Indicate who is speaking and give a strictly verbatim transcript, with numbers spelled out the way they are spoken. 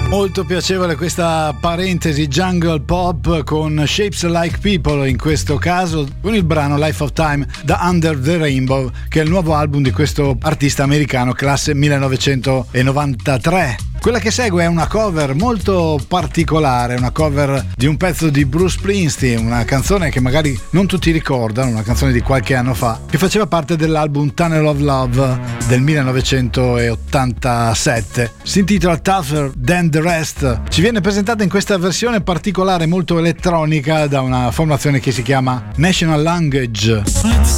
Speaker 1: Molto piacevole questa parentesi jungle pop con Shapes Like People, in questo caso con il brano Life of Time da Under the Rainbow, che è il nuovo album di questo artista americano classe millenovecentonovantatré. Quella che segue è una cover molto particolare, una cover di un pezzo di Bruce Springsteen, una canzone che magari non tutti ricordano, una canzone di qualche anno fa, che faceva parte dell'album Tunnel of Love del millenovecentottantasette. Si intitola Tougher Than the Rest. Ci viene presentata in questa versione particolare molto elettronica da una formazione che si chiama National Language.